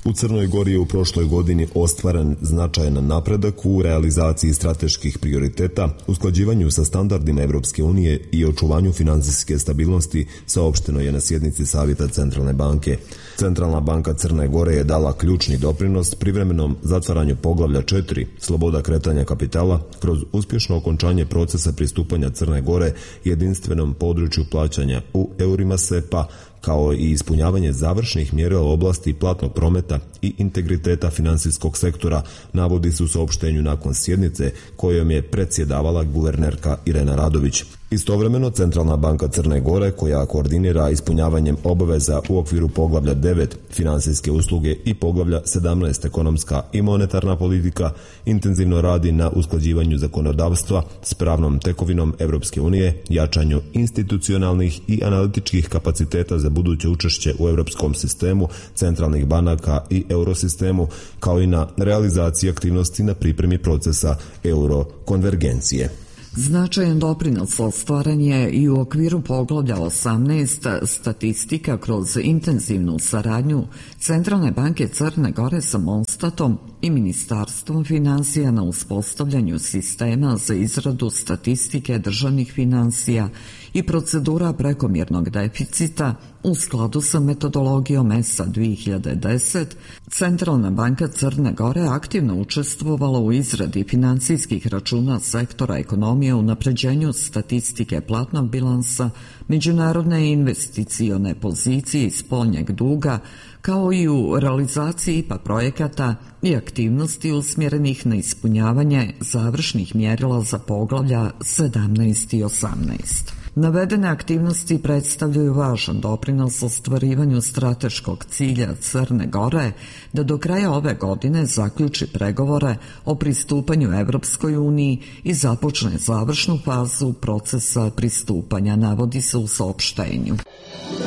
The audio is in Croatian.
U Crnoj Gori je u prošloj godini ostvaren značajan napredak u realizaciji strateških prioriteta, usklađivanju sa standardima Evropske unije i očuvanju finansijske stabilnosti, saopšteno je na sjednici Savjeta Centralne banke. Centralna banka Crne Gore je dala ključni doprinos privremenom zatvaranju poglavlja 4, sloboda kretanja kapitala, kroz uspješno okončanje procesa pristupanja Crne Gore jedinstvenom području plaćanja u eurima SEPA, kao i ispunjavanje završnih mjerila u oblasti platnog prometa i integriteta finansijskog sektora, navodi se u saopštenju nakon sjednice kojom je predsjedavala guvernerka Irena Radović. Istovremeno, Centralna banka Crne Gore, koja koordinira ispunjavanjem obaveza u okviru poglavlja 9 finansijske usluge i poglavlja 17 ekonomska i monetarna politika, intenzivno radi na usklađivanju zakonodavstva s pravnom tekovinom Evropske unije, jačanju institucionalnih i analitičkih kapaciteta za buduće učešće u europskom sistemu centralnih banaka i eurosistemu, kao i na realizaciji aktivnosti na pripremi procesa eurokonvergencije. Značajan doprinos ostvaren je i u okviru poglavlja 18 statistika kroz intenzivnu saradnju Centralne banke Crne Gore sa Monstatom i Ministarstvom financija na uspostavljanju sistema za izradu statistike državnih financija i procedura prekomjernog deficita u skladu sa metodologijom ESA 2010. Centralna banka Crne Gore aktivno učestvovala u izradi financijskih računa sektora ekonomije, unapređenju statistike platnog bilansa, međunarodne investicione pozicije i spoljnjeg duga, kao i u realizaciji IPA projekata i aktivnosti usmjerenih na ispunjavanje završnih mjerila za poglavlja 17 i 18. Navedene aktivnosti predstavljaju važan doprinos ostvarivanju strateškog cilja Crne Gore da do kraja ove godine zaključi pregovore o pristupanju Evropskoj uniji i započne završnu fazu procesa pristupanja, navodi se u saopštenju.